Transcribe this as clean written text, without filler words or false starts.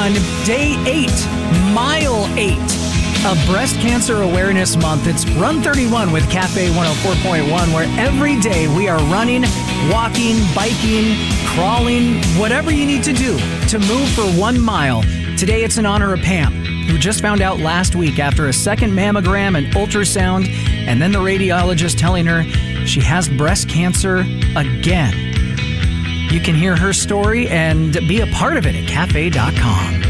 on day 8, mile 8 of Breast Cancer Awareness Month. It's Run 31 with Cafe 104.1, where every day we are running, walking, biking, crawling, whatever you need to do to move for 1 mile. Today it's in honor of Pam, who just found out last week after a second mammogram and ultrasound, and then the radiologist telling her she has breast cancer again. You can hear her story and be a part of it at cafe.com.